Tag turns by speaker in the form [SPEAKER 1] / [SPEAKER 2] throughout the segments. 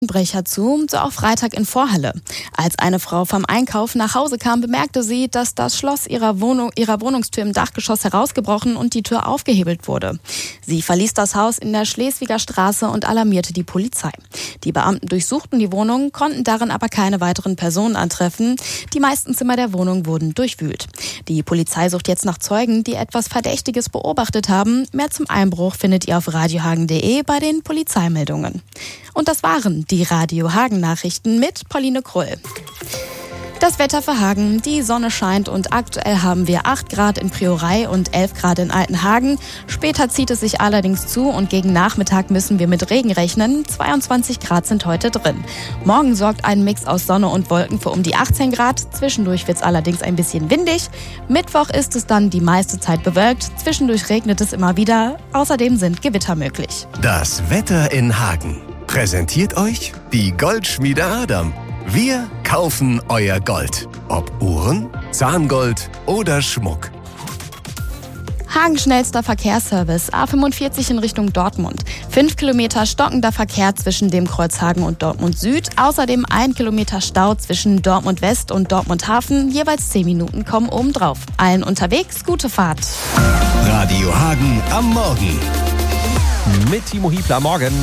[SPEAKER 1] Brecher zu, so auch Freitag in Vorhalle. Als eine Frau vom Einkauf nach Hause kam, bemerkte sie, dass das Schloss ihrer Wohnungstür im Dachgeschoss herausgebrochen und die Tür aufgehebelt wurde. Sie verließ das Haus in der Schleswiger Straße und alarmierte die Polizei. Die Beamten durchsuchten die Wohnung, konnten darin aber keine weiteren Personen antreffen. Die meisten Zimmer der Wohnung wurden durchwühlt. Die Polizei sucht jetzt nach Zeugen, die etwas Verdächtiges beobachtet haben. Mehr zum Einbruch findet ihr auf radiohagen.de bei den Polizeimeldungen. Und das waren die Radio Hagen Nachrichten mit Pauline Krull. Das Wetter für Hagen, die Sonne scheint und aktuell haben wir 8 Grad in Priorei und 11 Grad in Altenhagen. Später zieht es sich allerdings zu und gegen Nachmittag müssen wir mit Regen rechnen. 22 Grad sind heute drin. Morgen sorgt ein Mix aus Sonne und Wolken für um die 18 Grad. Zwischendurch wird es allerdings ein bisschen windig. Mittwoch ist es dann die meiste Zeit bewölkt. Zwischendurch regnet es immer wieder. Außerdem sind Gewitter möglich.
[SPEAKER 2] Das Wetter in Hagen präsentiert euch die Goldschmiede Adam. Wir kaufen euer Gold. Ob Uhren, Zahngold oder Schmuck.
[SPEAKER 1] Hagen schnellster Verkehrsservice, A45 in Richtung Dortmund. 5 Kilometer stockender Verkehr zwischen dem Kreuz Hagen und Dortmund Süd. Außerdem 1 Kilometer Stau zwischen Dortmund West und Dortmund Hafen. Jeweils 10 Minuten kommen obendrauf. Allen unterwegs, gute Fahrt.
[SPEAKER 2] Radio Hagen am Morgen.
[SPEAKER 3] Mit Timo Hiebler, morgen.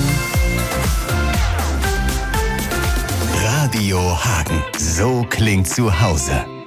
[SPEAKER 2] Radio Hagen. So klingt zu Hause.